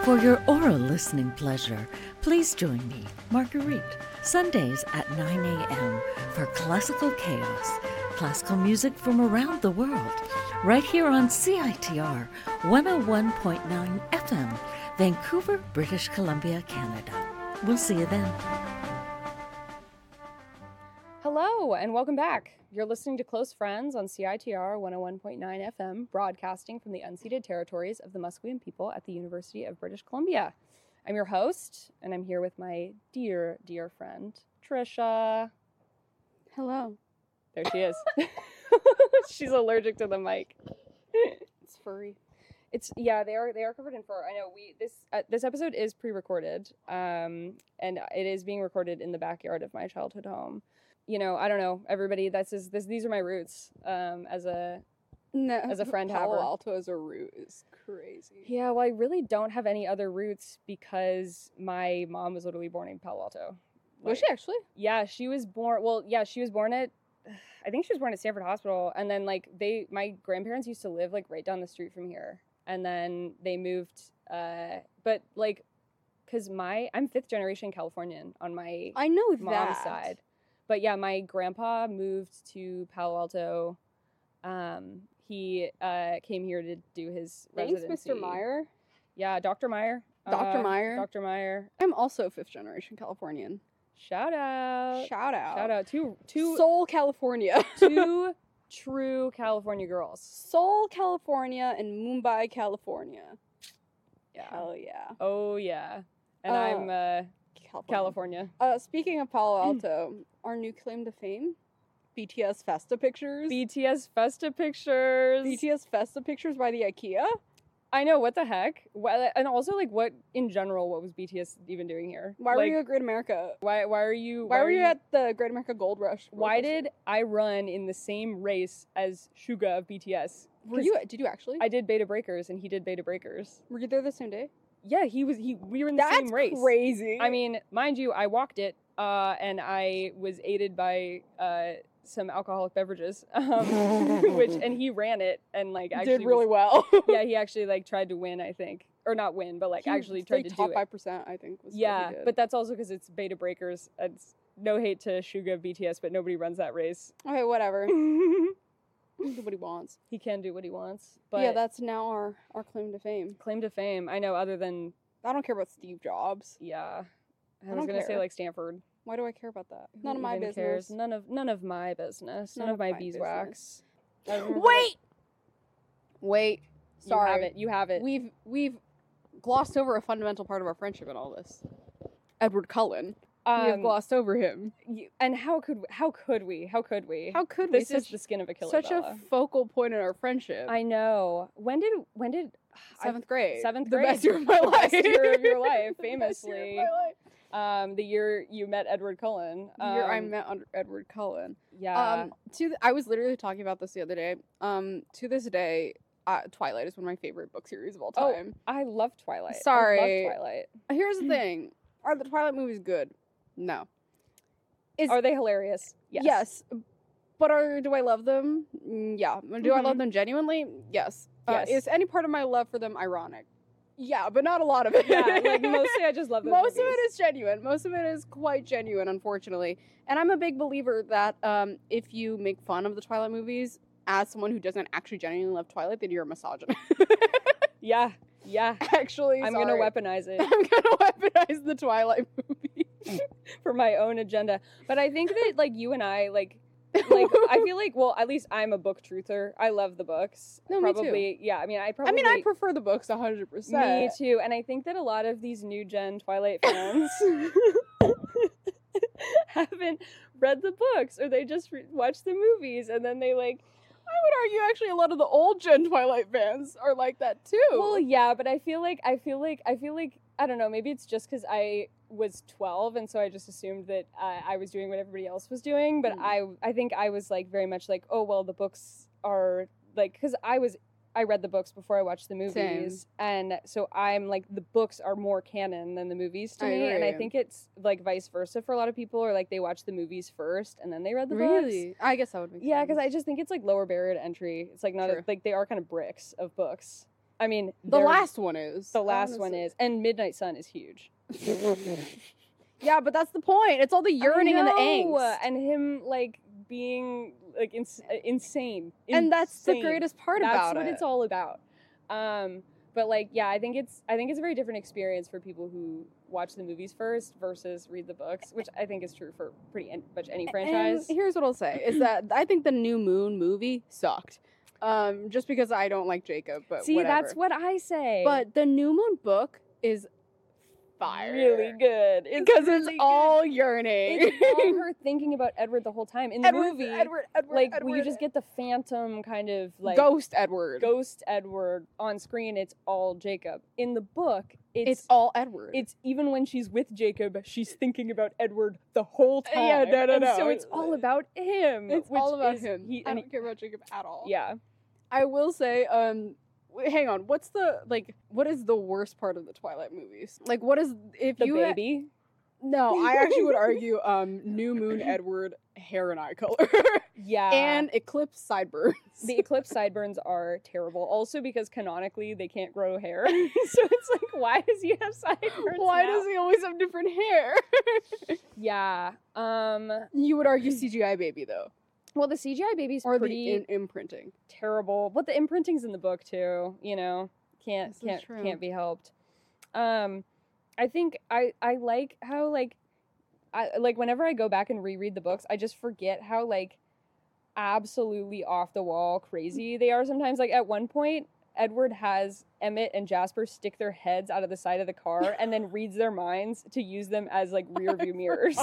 For your oral listening pleasure, please join me, Marguerite, Sundays at 9 a.m. for Classical Chaos, classical music from around the world, right here on CITR 101.9 FM, Vancouver, British Columbia, Canada. We'll see you then. Hello, and welcome back. You're listening to Close Friends on CITR 101.9 FM, broadcasting from the unceded territories of the Musqueam people at the University of British Columbia. I'm your host, and I'm here with my dear, dear friend, Trisha. Hello. There she is. She's allergic to the mic. It's furry. They are covered in fur. I know this episode is pre-recorded, and it is being recorded in the backyard of my childhood home. You know, I don't know, everybody. These are my roots. As a friend haver. Palo Alto as a root is crazy. Yeah, well, I really don't have any other roots because my mom was literally born in Palo Alto. Was she actually? Yeah, she was born. Well, yeah, she was born at. I think she was born at Stanford Hospital, and then my grandparents used to live right down the street from here, and then they moved. But because I'm fifth generation Californian on my mom's side. But yeah, my grandpa moved to Palo Alto. He came here to do his residency. Thanks, Mr. Meyer. Yeah, Dr. Meyer. Dr. Meyer. Dr. Meyer. I'm also fifth generation Californian. Shout out. Shout out. Shout out. Two Seoul, California. Two true California girls. Seoul, California, and Mumbai, California. Yeah. Hell yeah. Oh yeah. And I'm California. Speaking of Palo Alto, our new claim to fame, BTS Festa pictures. BTS Festa pictures. BTS Festa pictures by the IKEA. I know, what the heck? And also, what in general, what was BTS even doing here? Why were you at Great America? Why were you at the Great America Gold Rush? Why did I run in the same race as Suga of BTS? Did you actually? I did Beta Breakers, and he did Beta Breakers. Were you there the same day? Yeah, we were in the same race. That's crazy. I mean, mind you, I walked it, and I was aided by some alcoholic beverages, and he ran it and actually did really well. Yeah, he actually tried to win, I think, or not win, but actually tried to do it. Top 5%, I think. Was yeah, but that's also because it's Beta Breakers. It's no hate to Suga of BTS, but nobody runs that race. Okay, whatever. He can do what he wants. He can do what he wants. But yeah, that's now our claim to fame. Claim to fame. I know, other than... I don't care about Steve Jobs. Yeah. I was going to say, Stanford. Why do I care about that? None of my business. Cares? None of my business. None of my beeswax. Wait. Sorry. You have it. We've glossed over a fundamental part of our friendship in all this. Edward Cullen. We have glossed over him. And how could we? This is the skin of a killer. Such a focal point in our friendship. I know. When did 7th grade. 7th grade. The best year of my life. The best year of your life, famously. The best year of my life. The year you met Edward Cullen. The year I met Edward Cullen. Yeah. I was literally talking about this the other day. To this day, Twilight is one of my favorite book series of all time. Oh, I love Twilight. Sorry. I love Twilight. Here's the thing. Are the Twilight movies good? No. Are they hilarious? Yes. But do I love them? Yeah. Do I love them genuinely? Yes. Yes. Is any part of my love for them ironic? Yeah, but not a lot of it. Yeah, mostly I just love those Most movies. of it is genuine. Most of it is quite genuine, unfortunately. And I'm a big believer that if you make fun of the Twilight movies as someone who doesn't actually genuinely love Twilight, then you're a misogynist. Yeah. Actually, I'm going to weaponize it. I'm going to weaponize the Twilight movie. For my own agenda. But I think that, you and I, I feel well, at least I'm a book truther. I love the books. No, probably, me too. Yeah, I prefer the books 100%. Me too. And I think that a lot of these new gen Twilight fans haven't read the books, or they just watch the movies, and then they I would argue actually a lot of the old gen Twilight fans are like that too. Well, yeah, but I feel like I don't know, maybe it's just because I was 12 and so I just assumed that I was doing what everybody else was doing, but I think I was very much oh well, the books are because I read the books before I watched the movies. Same. And so I'm the books are more canon than the movies to me, and I think it's vice versa for a lot of people, or they watch the movies first and then they read the books. Really? I guess that would make sense. Yeah, because I just think it's lower barrier to entry. It's not True. they are kind of bricks of books. I mean, The last one is. The last one is. And Midnight Sun is huge. Yeah, but that's the point. It's all the yearning and the angst. And him, like, being, like, insane. And that's the Insane. greatest part about it. That's what it's all about. But, like, yeah, I think it's a very different experience for people who watch the movies first versus read the books, which I think is true for pretty much any franchise. And here's what I'll say, is that I think the New Moon movie sucked. Just because I don't like Jacob, but See, whatever. that's what I say. But the New Moon book is fire. Really good. Because it's really all good. yearning. It's all her thinking about Edward the whole time. In the movie, Edward, like, you just get the phantom kind of, like... Ghost Edward. Ghost Edward on screen. It's all Jacob. In the book, it's all Edward. It's even when she's with Jacob, she's thinking about Edward the whole time. Yeah, no. And so it's all about him. It's all about him. I don't care about Jacob at all. Yeah. I will say, hang on, what is the worst part of the Twilight movies? Like, what is, if The you... baby? No, I actually would argue, New Moon Edward hair and eye color. Yeah. And eclipse sideburns. The eclipse sideburns are terrible. Also because canonically they can't grow hair. So it's like, why does he have sideburns Why now? does he always have different hair? Yeah. You would argue CGI baby, though. Well, the CGI baby's Or pretty the imprinting. terrible. But the imprinting's in the book too, you know. This is true. Can't be helped. I think I like how, like, whenever I go back and reread the books, I just forget how, like, absolutely off the wall crazy they are sometimes. Like, at one point, Edward has Emmett and Jasper stick their heads out of the side of the car and then reads their minds to use them as, like, rear view mirrors.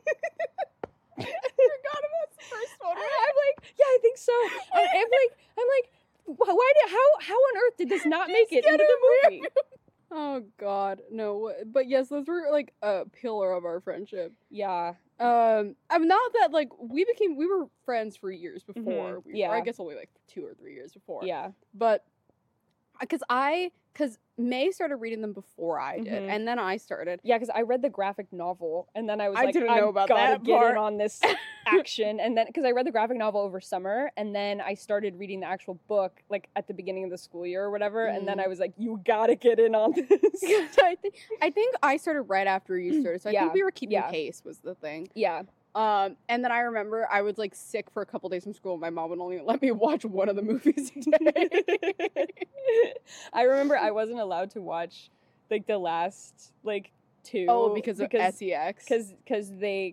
I forgot about the first one. I'm like, yeah, I think so. I'm like, how on earth did this not make it into the movie? Oh God, no. But yes, those were like a pillar of our friendship. Yeah. I'm not that, like, we were friends for years before. Yeah. Or I guess only like 2 or 3 years before. Yeah. But because May started reading them before I did, Mhm. and then I started. Yeah, because I read the graphic novel, and then I was I like, didn't know about gotta that get part. in on this action. And then, because I read the graphic novel over summer, and then I started reading the actual book, like, at the beginning of the school year or whatever, and then I was like, you gotta get in on this. I think I started right after you started, so I Yeah, think we were keeping yeah. pace was the thing. Yeah. And then I remember I was like sick for a couple days from school. My mom would only let me watch one of the movies a day. I remember I wasn't allowed to watch, like, the last, like, 2. Oh, because of SEX. Because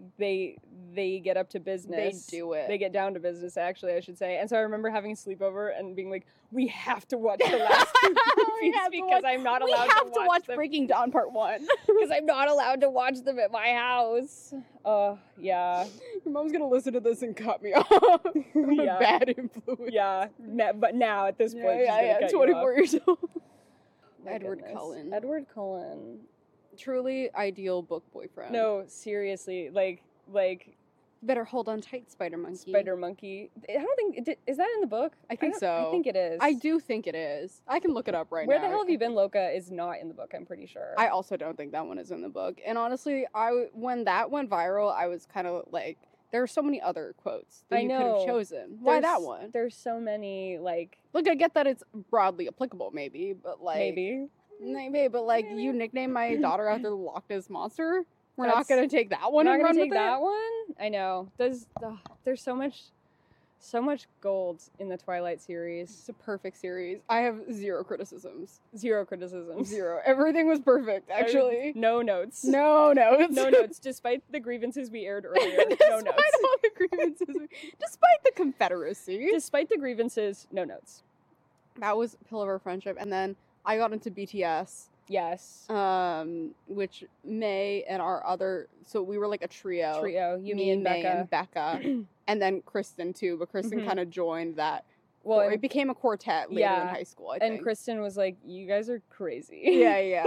they get up to business. They do it. They get down to business, actually, I should say. And so I remember having a sleepover and being like, we have to watch the last 2 movies because I'm not allowed to watch them. Breaking Dawn Part 1. Because I'm not allowed to watch them at my house. Yeah. Your mom's gonna listen to this and cut me off. I'm Yeah. a bad influence. Yeah. But now, at this point, she's gonna cut you 24 off. years old. My Edward goodness. Cullen. Edward Cullen. Truly ideal book boyfriend. No, seriously. Like Better hold on tight, Spider Monkey. Spider Monkey. I don't think, is that in the book? I think so. I think it is. I do think it is. I can look it up right Where now. the hell have you been, Loca is not in the book, I'm pretty sure. I also don't think that one is in the book. And honestly, when that went viral, I was kind of like, there are so many other quotes that I you could know. have chosen. Why There's- that one? There's so many, like, Look, I get that it's broadly applicable, maybe, but like maybe. but like Maybe. you nicknamed my daughter after the Loch Ness monster. We're That's- not gonna take that We're one not and gonna run take with that it. one? I know. There's so much gold in the Twilight series. It's a perfect series. I have zero criticisms. Zero criticisms. Zero. Everything was perfect, actually. No notes. No notes. No notes, despite the grievances we aired earlier. No Despite notes. all the grievances. Despite the Confederacy. Despite the grievances, no notes. That was Pillar of Our Friendship. And then I got into BTS. Yes. Which May and our other, so we were like a trio. You, me, me, and May, Becca. and Becca, and then Kristen too. But Kristen Mhm. kind of joined that. Well, Or and, it became a quartet later in yeah, high school. I and think. Kristen was like, "You guys are crazy." Yeah.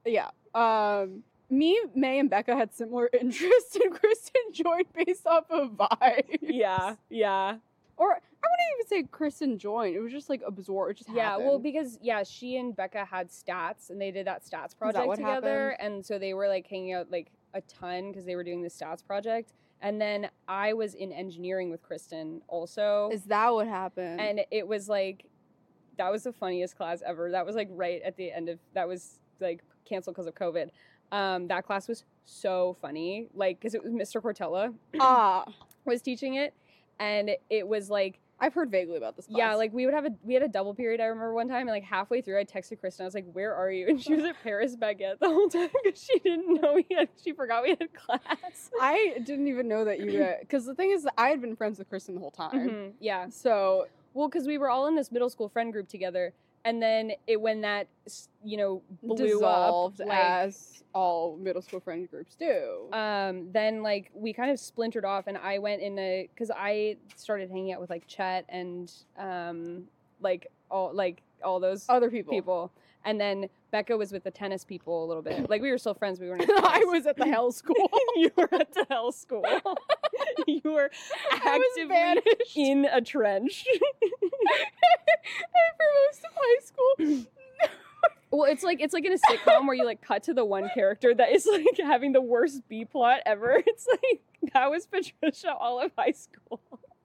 Me, May, and Becca had similar interests, and Kristen joined based off of vibes. yeah. Or I wouldn't even say Kristen joined. It was just like absorbed. It just Yeah, happened. well, because she and Becca had stats, and they did that stats project what together, happened? and so they were like hanging out like a ton because they were doing the stats project. And then I was in engineering with Kristen also, Is that what happened? and it was like That was the funniest class ever. That was like right at the end of, that was like canceled because of COVID. That class was so funny, like, because it was Mr. Cortella was teaching it, and it was like, I've heard vaguely about this class. yeah, like we had a double period. I remember one time, and like halfway through, I texted Kristen. I was like, "Where are you?" And she was at Paris Baguette the whole time because she didn't know she forgot we had class. I didn't even know that you because the thing is, I had been friends with Kristen the whole time. Mhm, yeah, So well, because we were all in this middle school friend group together, and then when that blew dissolved up, like, as all middle school friend groups do. then like we kind of splintered off, and I went in because I started hanging out with like Chet and like all those Other people. and then Becca was with the tennis people a little bit. Like we were still friends. We weren't. I was at the hell school. You were at the hell school. You were I was actively banished. in a trench. And for most of high school. Well, it's like in a sitcom where you like cut to the one character that is like having the worst B plot ever. It's like that was Patricia all of high school.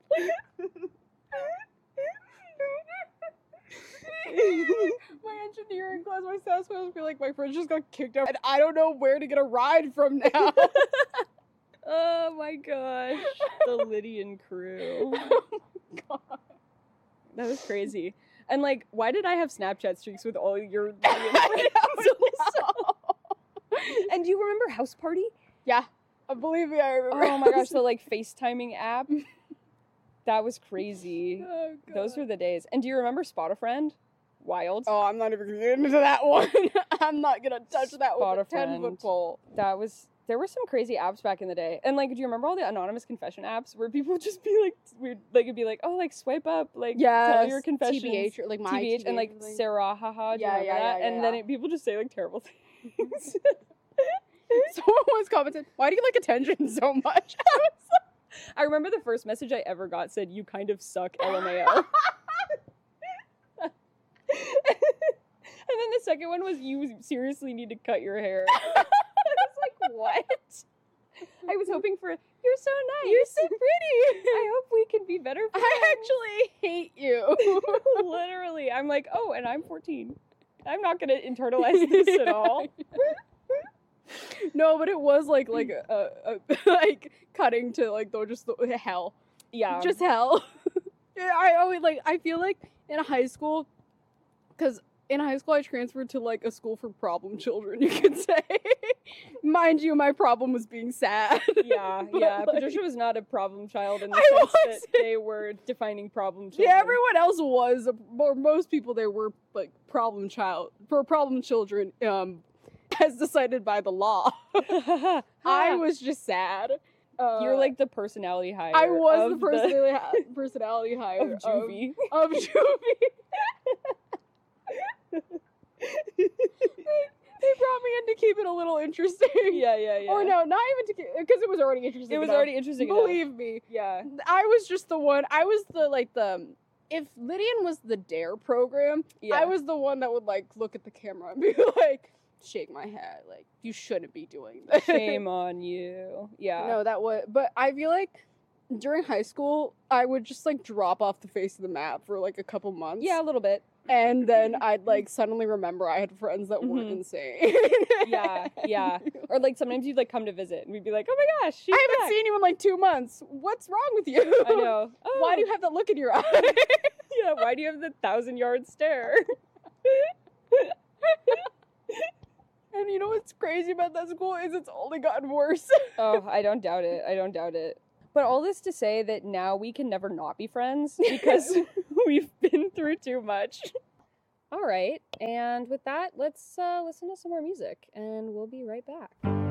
My engineering class, my stats class would be like, my friend just got kicked out and I don't know where to get a ride from now. Oh my gosh. The Lydian crew. God. That was crazy. And like, why did I have Snapchat streaks with all your Lydian I friends? don't know. And do you remember House Party? Yeah, believe me, I remember. Oh my gosh, the like FaceTiming app. That was crazy. Oh, God. Those were the days. And do you remember Spot a Friend? Wild. Oh, I'm not even gonna get into that one. I'm not gonna touch that Spot with a a 10-foot friend. pole. There were some crazy apps back in the day. And like, do you remember all the anonymous confession apps where people would just be like weird, like it'd be like, oh, like swipe up, like tell your confessions. TBH, or like my TBH, and like thing. Sarah, haha, do you Yeah, remember yeah, that? yeah, And yeah. then people just say like terrible things. Someone once commented, "Why do you like attention so much?" I remember the first message I ever got said, "You kind of suck, LMAO." And then the second one was, "You seriously need to cut your hair." I was like, what? I was hoping for, "You're so nice. You're so pretty. I hope we can be better friends." I actually hate you. Literally. I'm like, oh, and I'm 14. I'm not going to internalize this at all. No, but it was like like cutting to like the hell. Yeah. Just hell. Yeah, I always I feel like in high school, because in high school I transferred to like a school for problem children, you could say. Mind you, my problem was being sad. Yeah, But, yeah. like, Patricia was not a problem child in the I sense that wasn't. they were defining problem children. Yeah, everyone else was, or most people there were like problem children, as decided by the law. I was just sad. You're like the personality hire. I was the of personality hire of Juvie. of Juvie. They brought me in to keep it a little interesting. Yeah, yeah, yeah. Or no, not even to keep, because it was already interesting. It was enough. already interesting enough. Believe me. Yeah. I was just the one. I was the if Lydian was the DARE program, Yeah. I was the one that would like look at the camera and be like, shake my head, like, you shouldn't be doing this. Shame on you. Yeah. No, that was. But I feel like during high school, I would just like drop off the face of the map for like a couple months. Yeah, a little bit. And then I'd like suddenly remember I had friends that weren't Mhm. insane. Yeah, yeah. Or like sometimes you'd like come to visit and we'd be like, oh my gosh, she's I haven't back. seen you in like 2 months. What's wrong with you? I know. Oh. Why do you have that look in your eye? Yeah, why do you have the 1,000-yard stare? And you know what's crazy about that school is it's only gotten worse. Oh, I don't doubt it. I don't doubt it. But all this to say that now we can never not be friends because we've been through too much. All right. And with that, let's listen to some more music and we'll be right back.